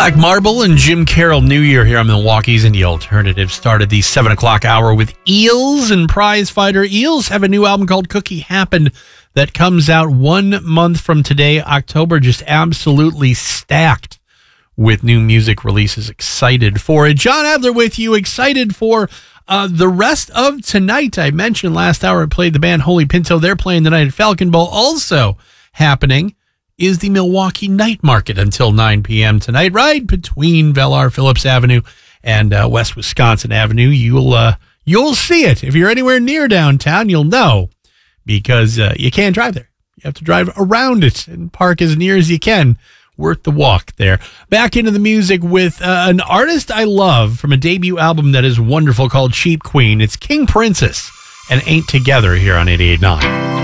Black Marble and Jim Carroll New Year here on Milwaukee's Indie Alternative started the 7 o'clock hour with Eels and Prize Fighter. Eels have a new album called Cookie Happened that comes out 1 month from today. October just absolutely stacked with new music releases. Excited for it. John Adler with you. Excited for the rest of tonight. I mentioned last hour I played the band Holy Pinto. They're playing tonight at Falcon Bowl. Also happening is the Milwaukee Night Market until 9 p.m. tonight, right between Velar Phillips Avenue and West Wisconsin Avenue. You'll see it. If you're anywhere near downtown, you'll know, because you can't drive there. You have to drive around it and park as near as you can. Worth the walk there. Back into the music with an artist I love from a debut album that is wonderful called Cheap Queen. It's King Princess and Ain't Together here on 88.9.